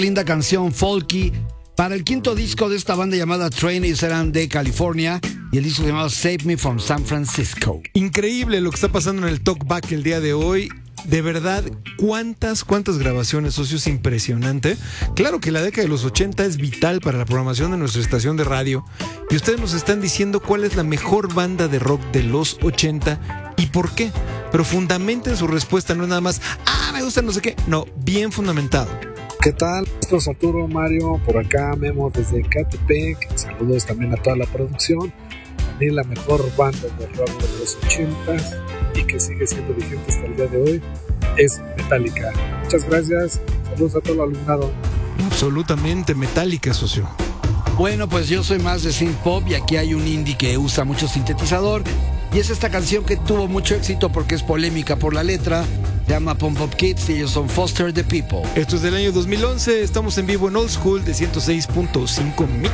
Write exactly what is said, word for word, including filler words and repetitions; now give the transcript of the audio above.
Linda canción folky para el quinto disco de esta banda llamada Train. Ellos eran de California y el disco se llamaba Save Me from San Francisco. Increíble lo que está pasando en el Talkback el día de hoy. De verdad, cuántas, cuántas grabaciones, socios, impresionante. Claro que la década de los ochenta es vital para la programación de nuestra estación de radio. Y ustedes nos están diciendo cuál es la mejor banda de rock de los ochenta y por qué. Pero fundamenten su respuesta, no es nada más, ah, me gusta no sé qué. No, bien fundamentado. ¿Qué tal? Esto Arturo, Mario, por acá Memo desde Catepec. Saludos también a toda la producción. Ni la mejor banda de rock de los ochentas y que sigue siendo vigente hasta el día de hoy es Metallica. Muchas gracias. Saludos a todo el alumnado. Absolutamente Metallica, socio. Bueno, pues yo soy más de synth pop y aquí hay un indie que usa mucho sintetizador y es esta canción que tuvo mucho éxito porque es polémica por la letra. Se llama Pump Up Kids y ellos son Foster the People. Esto es del año dos mil once. Estamos en vivo en Old School de ciento seis punto cinco.